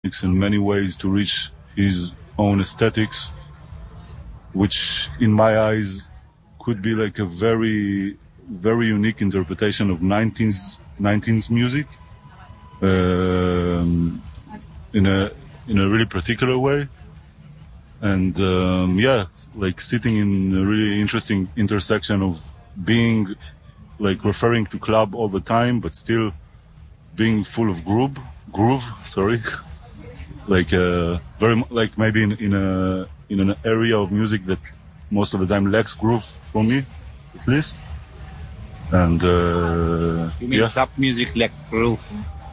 in many ways to reach his own aesthetics, which in my eyes could be like a very, very unique interpretation of 19th music in a really particular way. And like sitting in a really interesting intersection of being like referring to club all the time, but still being full of groove. Like very like maybe in an area of music that most of the time lacks groove for me, at least. And you mean club music lacks groove?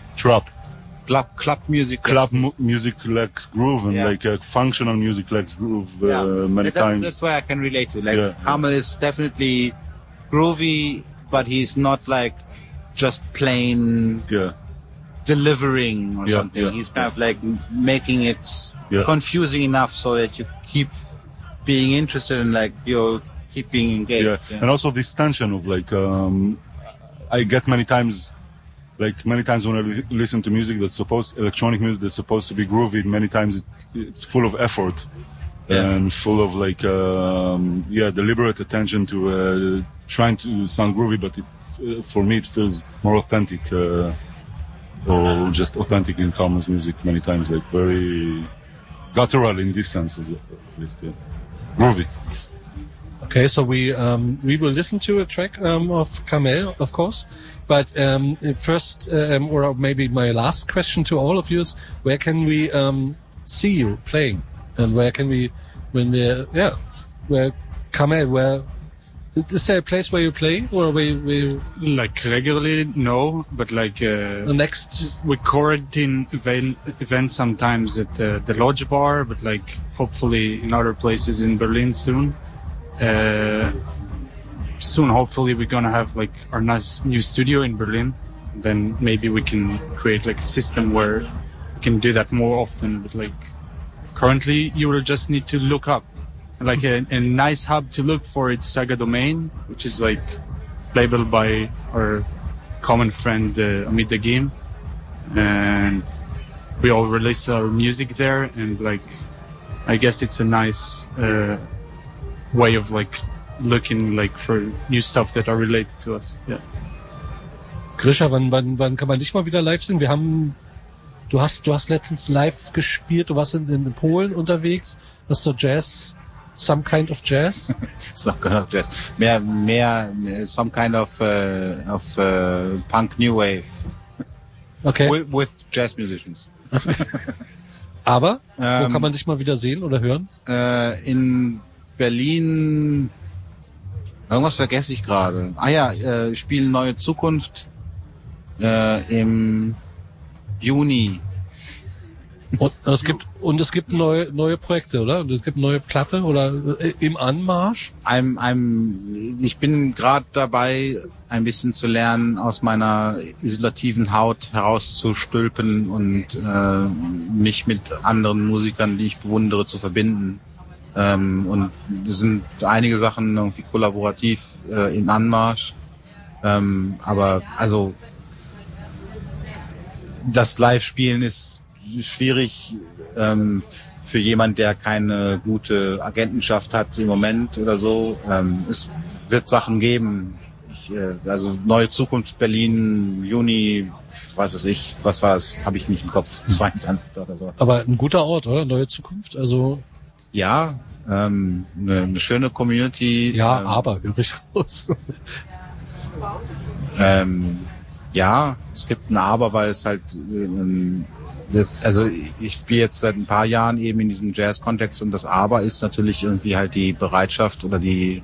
Club music. Music lacks groove, and like functional music lacks groove many times. That's why I can relate to. Like Hamel is definitely groovy, but he's not like just plain delivering or something. Yeah. He's kind of like making it confusing enough so that you keep being interested and like you keep being engaged. Yeah. And also this tension of like I get many times when I listen to music electronic music that's supposed to be groovy, many times it's full of effort and full of like deliberate attention to trying to sound groovy, but for me it feels more authentic or just authentic in Carmen's music many times, like very guttural in this sense at least, groovy. Okay, so we will listen to a track of Carmel, of course. But first, or maybe my last question to all of you is, where can we see you playing? And where can we, where Carmel, is there a place where you play? Or we like regularly, no, but like the next we quarantine event sometimes at the Lodge Bar, but like hopefully in other places in Berlin soon. Soon, hopefully, we're gonna have like our nice new studio in Berlin. Then maybe we can create like a system where we can do that more often. But like currently, you will just need to look up like a nice hub to look for. It's Saga Domain, which is like labeled by our common friend Amit Dagim, and we all release our music there. And like, I guess it's a nice way of like looking like for new stuff that are related to us. Yeah. Grisha, wann kann man dich mal wieder live sehen? Du hast letztens live gespielt, du warst in Polen unterwegs, das ist so Jazz, some kind of jazz? Some kind of jazz. Mehr some kind of punk new wave. Okay. With jazz musicians. Aber, wo kann man dich mal wieder sehen oder hören? In Berlin. Irgendwas vergesse ich gerade. Spielen Neue Zukunft im Juni. Und es gibt neue Projekte, oder? Und es gibt neue Platte oder im Anmarsch? Ich bin gerade dabei, ein bisschen zu lernen, aus meiner isolativen Haut herauszustülpen und mich mit anderen Musikern, die ich bewundere, zu verbinden. Und es sind einige Sachen irgendwie kollaborativ in Anmarsch. Aber also das Live-Spielen ist schwierig für jemand, der keine gute Agentenschaft hat im Moment oder so. Es wird Sachen geben. Also Neue Zukunft Berlin, Juni, was war es? Habe ich nicht im Kopf, 22. oder so. Aber ein guter Ort, oder? Neue Zukunft, also... Ja, eine schöne Community. Ja, aber raus. Ja, es gibt ein Aber, weil es halt ich spiele jetzt seit ein paar Jahren eben in diesem Jazz-Kontext und das Aber ist natürlich irgendwie halt die Bereitschaft oder die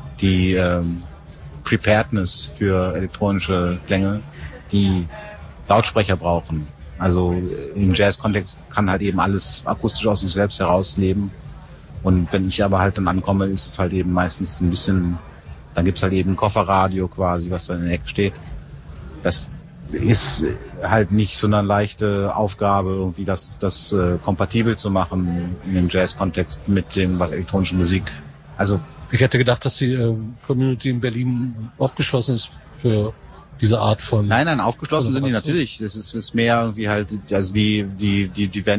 Preparedness für elektronische Klänge, die Lautsprecher brauchen. Also im Jazz-Kontext kann halt eben alles akustisch aus sich selbst herausleben. Und wenn ich aber halt dann ankomme, ist es halt eben meistens ein bisschen, dann gibt's halt eben ein Kofferradio quasi, was da in der Ecke steht. Das ist halt nicht so eine leichte Aufgabe, irgendwie das kompatibel zu machen in dem Jazz-Kontext mit dem, was elektronische Musik, also. Ich hätte gedacht, dass die Community in Berlin aufgeschlossen ist für diese Art von... Nein, aufgeschlossen sind die natürlich. Das ist mehr irgendwie halt, also die